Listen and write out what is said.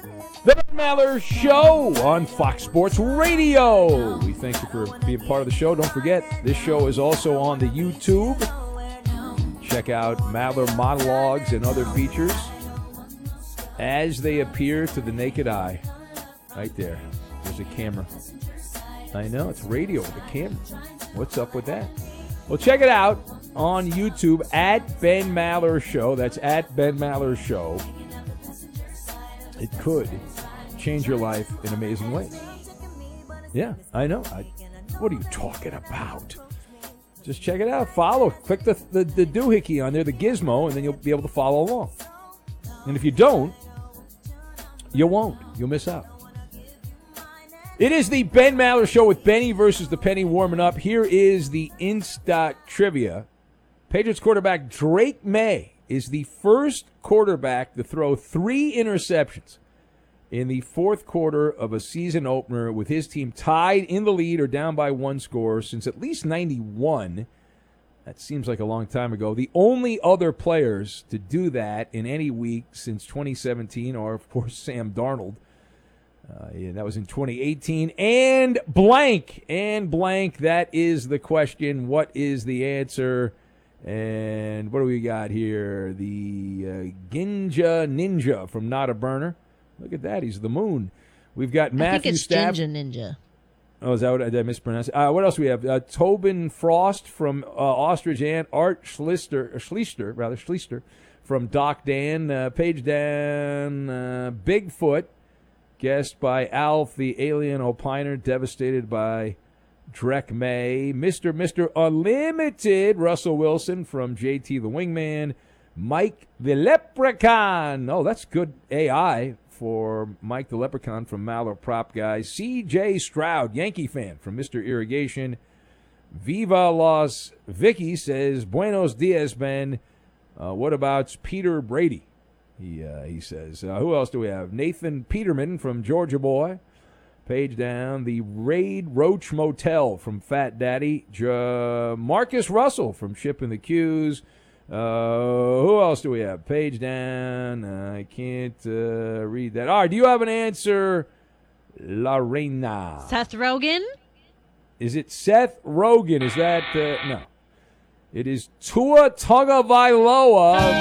The Ben Maller Show on Fox Sports Radio. We thank you for being part of the show. Don't forget, this show is also on the YouTube. Check out Maller monologues and other features as they appear to the naked eye. Right there. There's a camera. I know, it's radio with a camera. What's up with that? Well, check it out on YouTube at Ben Maller Show. That's at Ben Maller Show. It could change your life in amazing ways. Yeah, I know. What are you talking about? Just check it out. Follow. Click the doohickey on there, the gizmo, and then you'll be able to follow along. And if you don't, you won't. You'll miss out. It is the Ben Maller Show with Benny versus the Penny warming up. Here is the Insta trivia. Patriots quarterback Drake May is the first quarterback to throw 3 interceptions in the fourth quarter of a season opener with his team tied in the lead or down by 1 score since at least 91. That seems like a long time ago. The only other players to do that in any week since 2017 are, of course, Sam Darnold. That was in 2018. And blank. That is the question. What is the answer? And what do we got here? The Ginja Ninja from Not a Burner. Look at that. He's the moon. We've got Matthew Stafford. Ginja Ninja. Oh, is that what did I mispronounce? What else do we have? Tobin Frost from Ostrich and Art Schlichter from Doc Dan. Page Dan. Bigfoot. Guest by Alf, the alien opiner, devastated by Drek May. Mr. Unlimited, Russell Wilson from JT the Wingman. Mike the Leprechaun. Oh, that's good AI for Mike the Leprechaun from Maller Prop Guys. CJ Stroud, Yankee fan from Mr. Irrigation. Viva Las Vicky says, Buenos dias, Ben. What about Peter Brady? He says, who else do we have? Nathan Peterman from Georgia Boy. Page down. The Raid Roach Motel from Fat Daddy. Marcus Russell from Shipping the Q's. Who else do we have? Page down. I can't read that. All right, do you have an answer, La Reina? Seth Rogen? Is it Seth Rogen? Is that, no. It is Tua Tagovailoa.